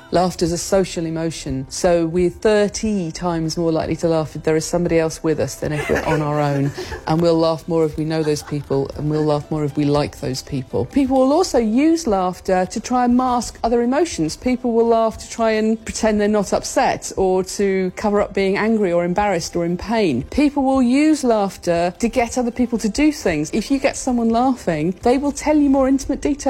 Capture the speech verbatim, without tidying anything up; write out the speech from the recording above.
Laughter is a social emotion, so we're thirty times more likely to laugh if there is somebody else with us than if we're on our own. And we'll laugh more if we know those people, and we'll laugh more if we like those people. People will also use laughter to try and mask other emotions. People will laugh to try and pretend they're not upset, or to cover up being angry or embarrassed or in pain. People will use laughter to get other people to do things. If you get someone laughing, they will tell you more intimate details